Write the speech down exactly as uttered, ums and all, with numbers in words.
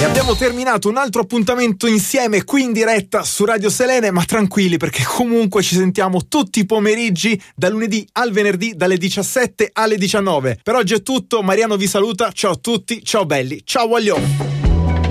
E abbiamo terminato un altro appuntamento insieme qui in diretta su Radio Selene, ma tranquilli perché comunque ci sentiamo tutti i pomeriggi dal lunedì al venerdì dalle diciassette alle diciannove. Per oggi è tutto, Mariano vi saluta, ciao a tutti, ciao belli, ciao Guagliò.